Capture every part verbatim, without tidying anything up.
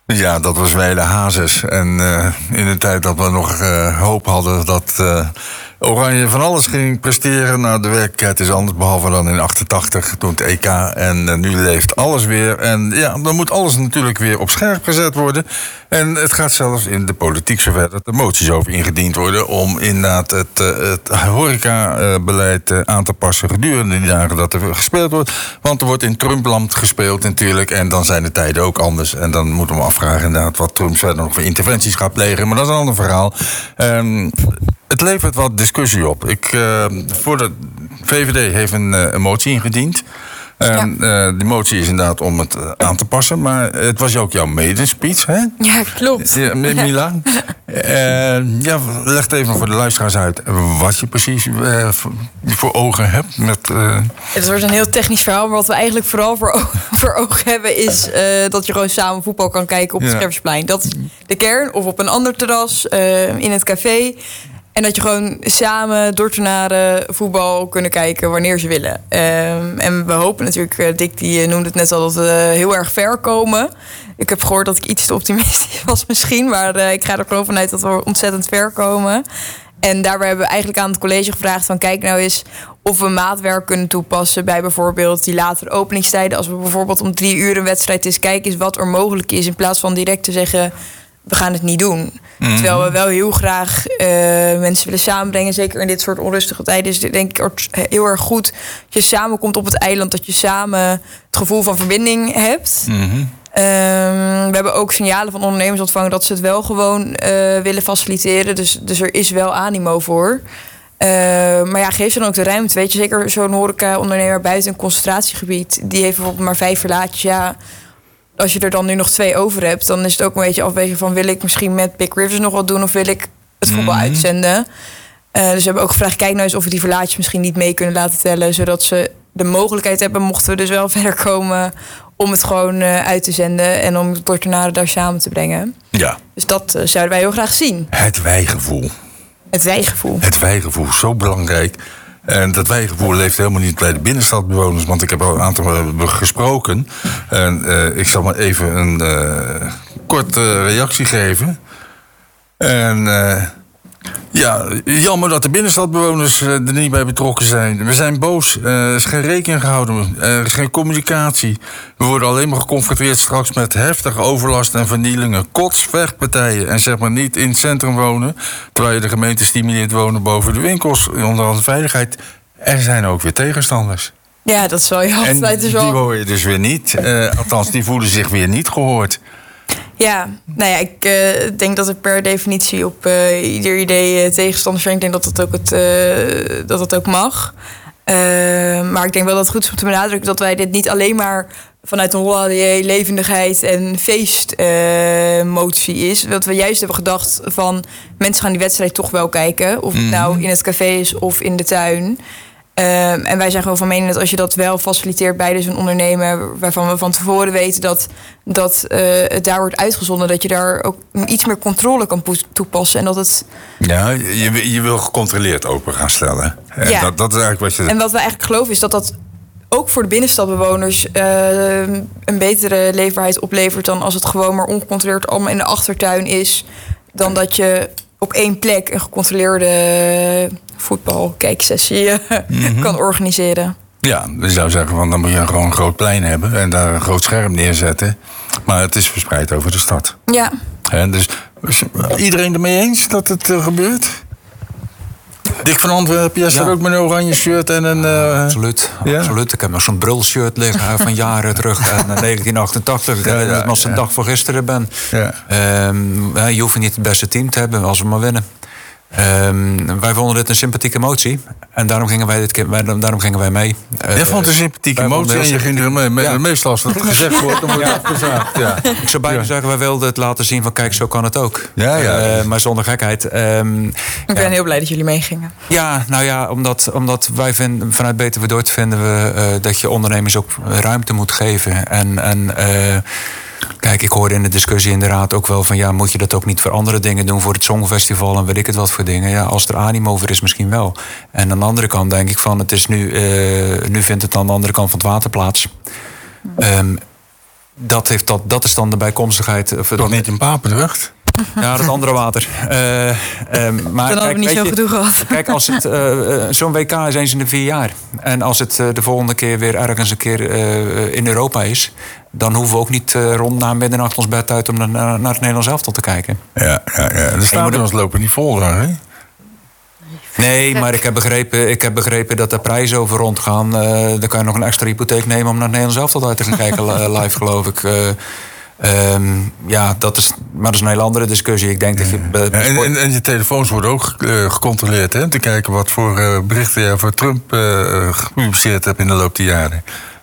Ja, dat was Weile Hazes. En uh, in de tijd dat we nog uh, hoop hadden dat uh, Oranje van alles ging presteren. Nou, de werkelijkheid is anders, behalve dan in achtentachtig, toen het E K. En uh, nu leeft alles weer. En ja, dan moet alles natuurlijk weer op scherp gezet worden. En het gaat zelfs in de politiek zover dat er moties over ingediend worden om inderdaad het, uh, het horecabeleid uh, aan te passen gedurende die dagen dat er gespeeld wordt. Want er wordt in Trumpland gespeeld natuurlijk. En dan zijn de tijden ook anders. En dan moeten we afvragen inderdaad wat Trump verder nog voor interventies gaat plegen. Maar dat is een ander verhaal. Um, het levert wat discussie op. Ik, uh, voor de V V D heeft een, uh, een motie ingediend. En ja. uh, die motie is inderdaad om het uh, aan te passen. Maar het was ook jouw medespeech, hè? Ja, klopt. Ja, Mila. uh, ja, leg het even voor de luisteraars uit wat je precies uh, voor, voor ogen hebt. Met, uh... Het wordt een heel technisch verhaal. Maar wat we eigenlijk vooral voor, o- voor ogen hebben is uh, dat je gewoon samen voetbal kan kijken op het ja. Scherpsplein. Dat is de kern. Of op een ander terras, uh, in het café. En dat je gewoon samen door te naren voetbal kunnen kijken wanneer ze willen. Um, en we hopen natuurlijk, uh, Dick die noemde het net al, dat we heel erg ver komen. Ik heb gehoord dat ik iets te optimistisch was misschien. Maar uh, ik ga er gewoon vanuit dat we ontzettend ver komen. En daarbij hebben we eigenlijk aan het college gevraagd van kijk nou eens of we maatwerk kunnen toepassen bij bijvoorbeeld die latere openingstijden. Als we bijvoorbeeld om drie uur een wedstrijd is, kijk eens wat er mogelijk is in plaats van direct te zeggen we gaan het niet doen. Mm-hmm. Terwijl we wel heel graag uh, mensen willen samenbrengen. Zeker in dit soort onrustige tijden is het denk ik heel erg goed dat je samenkomt op het eiland. Dat je samen het gevoel van verbinding hebt. Mm-hmm. Um, we hebben ook signalen van ondernemers ontvangen dat ze het wel gewoon uh, willen faciliteren. Dus, dus er is wel animo voor. Uh, maar ja, geef ze dan ook de ruimte. Weet je, zeker zo'n horeca-ondernemer buiten een concentratiegebied. Die heeft bijvoorbeeld maar vijf verlaatjes. Ja, als je er dan nu nog twee over hebt, dan is het ook een beetje afwegen van wil ik misschien met Big Rivers nog wat doen of wil ik het voetbal mm-hmm. uitzenden. Uh, dus we hebben ook gevraagd, kijk nou eens of we die verlaatjes misschien niet mee kunnen laten tellen, zodat ze de mogelijkheid hebben, mochten we dus wel verder komen, om het gewoon uh, uit te zenden en om de Kortenaren daar samen te brengen. Ja. Dus dat uh, zouden wij heel graag zien. Het wijgevoel. Het wijgevoel. Het wijgevoel, zo belangrijk. En dat wijgevoel leeft helemaal niet bij de binnenstadbewoners. Want ik heb al een aantal gesproken. En uh, ik zal maar even een uh, korte reactie geven. En uh, ja, jammer dat de binnenstadbewoners uh, er niet bij betrokken zijn. We zijn boos. Uh, er is geen rekening gehouden. Er is geen communicatie. We worden alleen maar geconfronteerd straks met heftige overlast en vernielingen. Kots, vechtpartijen en zeg maar niet in het centrum wonen. Terwijl je de gemeente stimuleert wonen boven de winkels. Onder andere veiligheid. Er zijn ook weer tegenstanders. Ja, dat zal je altijd en dus wel. Die hoor je dus weer niet. Uh, althans, die voelen zich weer niet gehoord. Ja, nou ja, ik uh, denk dat er per definitie op uh, ieder idee uh, tegenstanders zijn. Ik denk dat dat ook, het, uh, dat dat ook mag. Uh, maar ik denk wel dat het goed is om te benadrukken dat wij dit niet alleen maar vanuit een holiday, levendigheid en feestmotie uh, is. Dat we juist hebben gedacht van mensen gaan die wedstrijd toch wel kijken. Of het mm-hmm. nou in het café is of in de tuin. Um, en wij zijn gewoon van mening dat als je dat wel faciliteert bij dus een ondernemer waarvan we van tevoren weten dat, dat uh, het daar wordt uitgezonden, dat je daar ook iets meer controle kan toepassen. En dat het. Ja, je, je wil gecontroleerd open gaan stellen. En ja. dat, dat is eigenlijk wat je. En wat we eigenlijk geloven is dat dat ook voor de binnenstadbewoners uh, een betere leefbaarheid oplevert dan als het gewoon maar ongecontroleerd allemaal in de achtertuin is. Dan dat je op één plek een gecontroleerde voetbalkijksessie mm-hmm. kan organiseren. Ja, dus zou zeggen, van, dan moet je gewoon een groot plein hebben en daar een groot scherm neerzetten. Maar het is verspreid over de stad. Ja. He, dus iedereen ermee eens dat het uh, gebeurt? Dick van Antwerpen, jij staat ja. ook met een oranje shirt en een. Uh... Absoluut, ja? absoluut. Ik heb nog zo'n brulshirt liggen van jaren terug uit negentien achtentachtig. Ja, ja, als ik een ja. dag voor gisteren ben. Ja. Um, je hoeft niet het beste team te hebben als we maar winnen. Um, wij vonden dit een sympathieke motie. En daarom gingen wij, dit keer, wij, daarom gingen wij mee. Jij uh, vond het een sympathieke motie en je ging er mee. Ja. Meestal als dat gezegd wordt, dan wordt het ja. afgezaagd. Ja. Ik zou bijna ja. zeggen, wij wilden het laten zien van kijk, zo kan het ook. Ja, ja. Uh, maar zonder gekheid. Um, ik ben ja. heel blij dat jullie meegingen. Ja, nou ja, omdat, omdat wij vinden, vanuit Beter voor Dordrecht vinden we uh, dat je ondernemers ook ruimte moet geven. En... en uh, Kijk, ik hoorde in de discussie in de raad ook wel van ja, moet je dat ook niet voor andere dingen doen, voor het Songfestival en weet ik het wat voor dingen. Ja, als er animo over is, misschien wel. En aan de andere kant denk ik van, het is nu, uh, nu vindt het aan de andere kant van het water plaats. Um, dat, heeft dat, dat is dan de bijkomstigheid. Nog niet in Papendrecht? Ja, dat andere water. Uh, uh, maar Dan hadden we niet zo gedoe gehad. Kijk, als het uh, zo'n W K is eens in de vier jaar. En als het uh, de volgende keer weer ergens een keer uh, in Europa is, dan hoeven we ook niet uh, rond na middernacht ons bed uit om naar, naar het Nederlands elftal te kijken. Ja, ja, ja. De stadions lopen niet vol daar, hè? Nee, maar ik heb begrepen, ik heb begrepen dat er prijzen over rondgaan. Uh, dan kan je nog een extra hypotheek nemen om naar het Nederlands elftal uit te gaan kijken live, geloof ik. Uh, Um, ja, dat is, maar dat is een hele andere discussie. Ik denk dat je... Ja, en, en, en je telefoons worden ook uh, gecontroleerd, hè? Om te kijken wat voor uh, berichten je voor Trump uh, gepubliceerd hebt in de loop der jaren.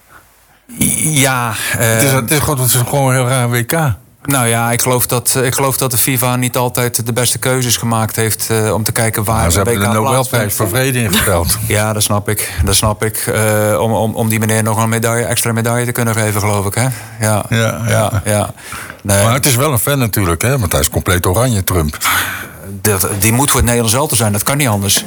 Ja. Uh, het, is, het, is gewoon, het is gewoon een heel raar W K. Nou ja, ik geloof dat, ik geloof dat de FIFA niet altijd de beste keuzes gemaakt heeft uh, om te kijken waar... Nou, ze de hebben de Nobelprijs voor vrede ingesteld. Ja, dat snap ik. Dat snap ik. Uh, om, om, om die meneer nog een medaille, extra medaille te kunnen geven, geloof ik. Hè? Ja, ja, ja. ja, ja. Nee. Maar het is wel een fan natuurlijk, hè? Want hij is compleet oranje, Trump. De, die moet voor het Nederlands elftal zijn, dat kan niet anders.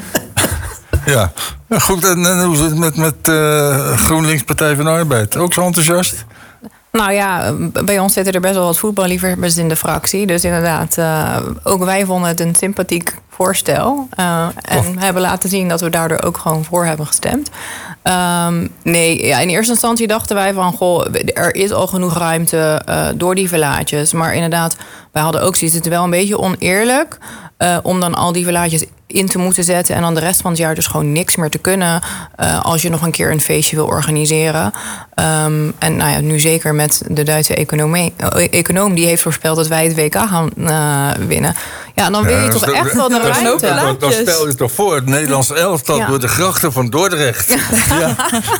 Ja, goed. En, en hoe zit het met, met uh, GroenLinks Partij van de Arbeid? Ook zo enthousiast? Nou ja, bij ons zitten er best wel wat voetballiefhebbers in de fractie. Dus inderdaad, uh, ook wij vonden het een sympathiek voorstel. Uh, en oh. hebben laten zien dat we daardoor ook gewoon voor hebben gestemd. Um, nee, ja, in eerste instantie dachten wij van... goh, er is al genoeg ruimte uh, door die villages. Maar inderdaad, wij hadden ook zoiets. Het is wel een beetje oneerlijk... Uh, om dan al die villages in te moeten zetten... en dan de rest van het jaar dus gewoon niks meer te kunnen... Uh, als je nog een keer een feestje wil organiseren. Um, en nou ja, nu zeker met de Duitse economie, uh, econoom... die heeft voorspeld dat wij het W K gaan uh, winnen. Ja, dan wil je ja, toch echt wel de ruimte. Dan, dan stel je toch voor het Nederlands elftal... Ja. door de grachten van Dordrecht. Ja.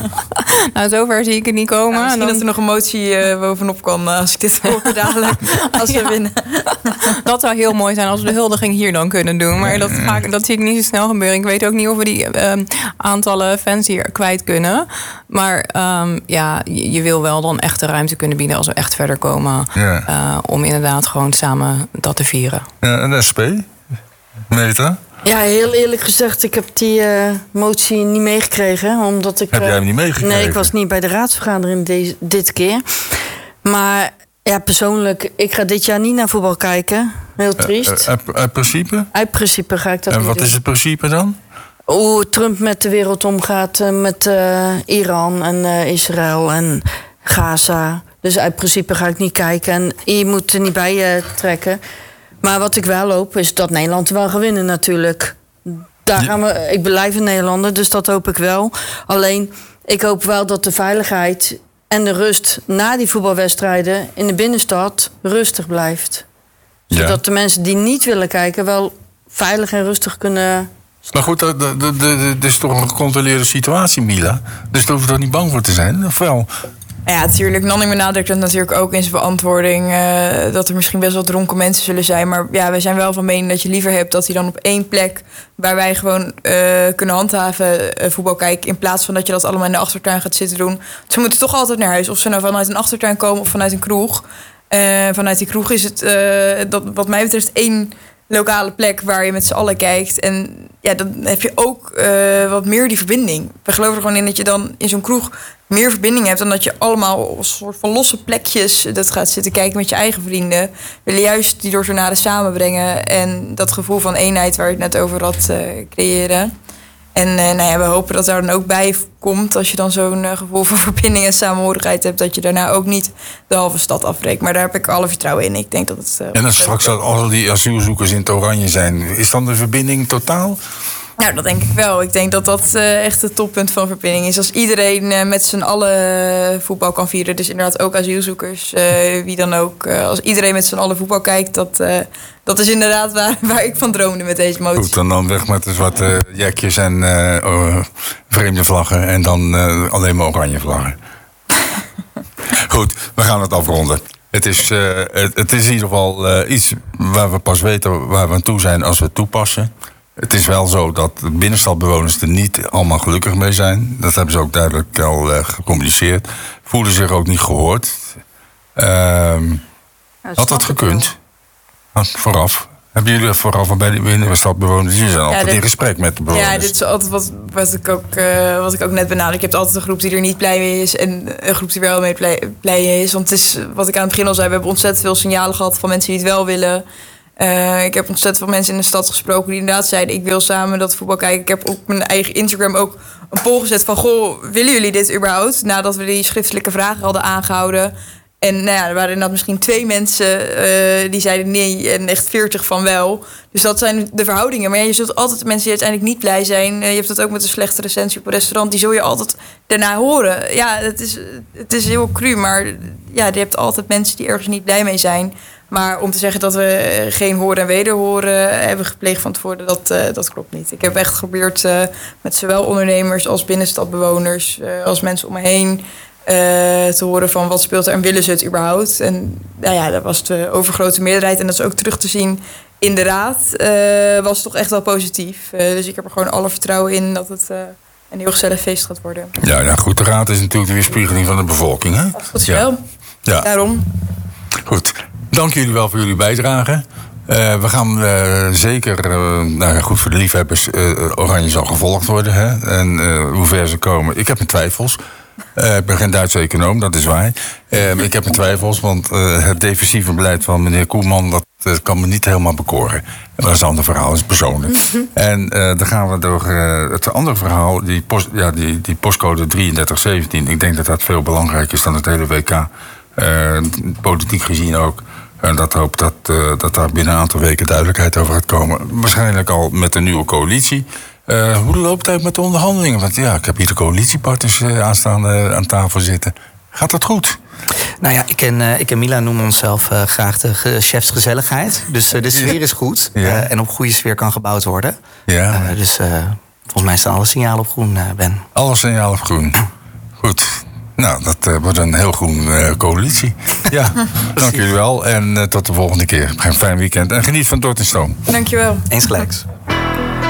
Nou, zover zie ik het niet komen. Ja, misschien dan... dat er nog een motie uh, bovenop kan... Uh, als ik dit hoor dadelijk, als we ja. winnen. Dat zou heel mooi zijn als we de huldiging hier dan kunnen doen. Maar dat, ga ik, dat zie ik niet zo snel gebeuren. Ik weet ook niet of we die um, aantallen fans hier kwijt kunnen. Maar um, ja, je, je wil wel dan echt de ruimte kunnen bieden... als we echt verder komen. Ja. Uh, om inderdaad gewoon samen dat te vieren. Ja, en S P? Meta? Ja, heel eerlijk gezegd, ik heb die uh, motie niet meegekregen. Omdat ik, heb jij hem niet meegekregen? Nee, ik was niet bij de raadsvergadering deze, dit keer. Maar ja, persoonlijk, ik ga dit jaar niet naar voetbal kijken. Heel triest. Uh, uit, uit principe? Uit principe ga ik dat en niet wat doen. is het principe dan? Hoe Trump met de wereld omgaat, uh, met uh, Iran en uh, Israël en Gaza. Dus uit principe ga ik niet kijken. En je moet er niet bij uh, trekken. Maar wat ik wel hoop, is dat Nederland wel gaat winnen natuurlijk. Daar gaan we, ik blijf een Nederlander, dus dat hoop ik wel. Alleen, ik hoop wel dat de veiligheid en de rust... na die voetbalwedstrijden in de binnenstad rustig blijft. Zodat ja. de mensen die niet willen kijken... wel veilig en rustig kunnen... Maar goed, dit is toch een gecontroleerde situatie, Mila. Dus daar hoef je toch niet bang voor te zijn, of wel? Ja, natuurlijk. Nanning benadrukt dat natuurlijk ook in zijn beantwoording... Uh, dat er misschien best wel dronken mensen zullen zijn. Maar ja, wij zijn wel van mening dat je liever hebt... dat hij dan op één plek, waar wij gewoon uh, kunnen handhaven... Uh, voetbal kijken, in plaats van dat je dat allemaal in de achtertuin gaat zitten doen. Ze moeten toch altijd naar huis. Of ze nou vanuit een achtertuin komen of vanuit een kroeg. Uh, vanuit die kroeg is het, uh, dat, wat mij betreft, één lokale plek... waar je met z'n allen kijkt. En ja, dan heb je ook uh, wat meer die verbinding. We geloven er gewoon in dat je dan in zo'n kroeg... meer verbinding hebt dan dat je allemaal op een soort van losse plekjes dat gaat zitten kijken met je eigen vrienden. We willen juist die doortornaden samenbrengen en dat gevoel van eenheid waar je het net over had uh, creëren. En uh, nou ja, we hopen dat daar dan ook bij komt als je dan zo'n uh, gevoel van verbinding en samenhorigheid hebt, dat je daarna ook niet de halve stad afbreekt. Maar daar heb ik alle vertrouwen in. Ik denk dat het. Uh, en als straks al die asielzoekers in het oranje zijn, is dan de verbinding totaal? Nou, dat denk ik wel. Ik denk dat dat uh, echt het toppunt van verbinding is. Als iedereen uh, met z'n allen voetbal kan vieren. Dus inderdaad ook asielzoekers, uh, wie dan ook. Uh, als iedereen met z'n allen voetbal kijkt, dat, uh, dat is inderdaad waar, waar ik van droomde met deze motie. Goed, dan, dan weg met de zwarte jekjes en uh, uh, vreemde vlaggen. En dan uh, alleen maar oranje vlaggen. Goed, we gaan het afronden. Het is, uh, het, het is in ieder geval uh, iets waar we pas weten waar we aan toe zijn als we het toepassen. Het is wel zo dat de binnenstadbewoners er niet allemaal gelukkig mee zijn. Dat hebben ze ook duidelijk al uh, gecommuniceerd. Voelen zich ook niet gehoord. Uh, ja, had dat gekund? Vooraf. Hebben jullie vooral van bij de binnenstadbewoners? Jullie zijn altijd dit, in gesprek met de bewoners. Ja, dit is altijd wat, wat, ik ook, uh, wat ik ook net benadruk. Je hebt altijd een groep die er niet blij mee is en een groep die er wel mee blij, blij is. Want het is, wat ik aan het begin al zei, we hebben ontzettend veel signalen gehad van mensen die het wel willen. Uh, ik heb ontzettend veel mensen in de stad gesproken die inderdaad zeiden, ik wil samen dat voetbal kijken. Ik heb op mijn eigen Instagram ook een poll gezet van, goh, willen jullie dit überhaupt? Nadat we die schriftelijke vragen hadden aangehouden. En nou ja, er waren inderdaad misschien twee mensen uh, die zeiden nee en echt veertig van wel. Dus dat zijn de verhoudingen. Maar ja, je zult altijd mensen die uiteindelijk niet blij zijn. Uh, je hebt dat ook met een slechte recensie op een restaurant. Die zul je altijd daarna horen. Ja, het is, het is heel cru, maar ja, je hebt altijd mensen die ergens niet blij mee zijn. Maar om te zeggen dat we geen horen en wederhoren hebben gepleegd van tevoren, dat, uh, dat klopt niet. Ik heb echt geprobeerd uh, met zowel ondernemers als binnenstadbewoners, uh, als mensen om me heen, Uh, te horen van wat speelt er en willen ze het überhaupt. En nou ja, dat was de overgrote meerderheid. En dat is ook terug te zien in de raad. Uh, was toch echt wel positief. Uh, dus ik heb er gewoon alle vertrouwen in dat het uh, een heel gezellig feest gaat worden. Ja, nou goed, de raad is natuurlijk de weerspiegeling van de bevolking, hè? Dat is goed wel. Ja. Daarom. Goed. Dank jullie wel voor jullie bijdrage. Uh, we gaan uh, zeker, uh, nou ja, goed voor de liefhebbers, uh, Oranje zal gevolgd worden. Hè? En uh, hoe ver ze komen, ik heb mijn twijfels. Uh, ik ben geen Duitse econoom, dat is waar. Uh, ik heb mijn twijfels, want uh, het defensieve beleid van meneer Koeman, dat uh, kan me niet helemaal bekoren. Dat is een ander verhaal, dat is persoonlijk. Mm-hmm. En uh, dan gaan we door uh, het andere verhaal, die, post, ja, die, die postcode drieëndertig zeventien. Ik denk dat dat veel belangrijker is dan het hele W K. Uh, politiek gezien ook. En dat hoop dat, uh, dat daar binnen een aantal weken duidelijkheid over gaat komen. Waarschijnlijk al met een nieuwe coalitie. Uh, hoe loopt het met de onderhandelingen? Want ja, ik heb hier de coalitiepartners uh, aanstaan uh, aan tafel zitten. Gaat dat goed? Nou ja, ik en, uh, ik en Mila noemen onszelf uh, graag de ge- chefs gezelligheid. Dus uh, de sfeer is goed. Ja. Uh, en op goede sfeer kan gebouwd worden. Ja. Uh, dus uh, volgens mij staan alle signalen op groen, uh, Ben. Alle signalen op groen. Goed. Nou, dat uh, wordt een heel groen uh, coalitie. Ja, dank jullie wel. En uh, tot de volgende keer. Een fijn weekend. En geniet van Dordt en Stoom. Dank je wel. Eens gelijks.